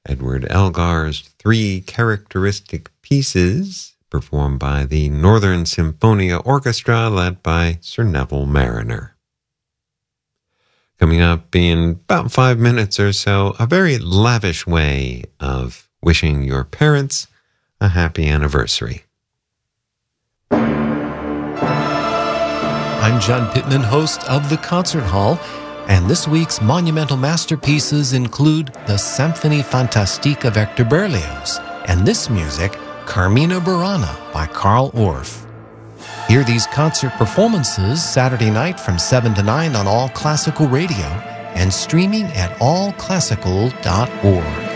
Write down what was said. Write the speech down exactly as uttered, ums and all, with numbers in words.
Edward Elgar's three characteristic pieces, performed by the Northern Symphonia Orchestra, led by Sir Neville Marriner. Coming up in about five minutes or so, a very lavish way of wishing your parents a happy anniversary. I'm John Pittman, host of The Concert Hall, and this week's monumental masterpieces include the Symphonie Fantastique of Hector Berlioz, and this music, Carmina Burana by Carl Orff. Hear these concert performances Saturday night from seven to nine on All Classical Radio and streaming at all classical dot org.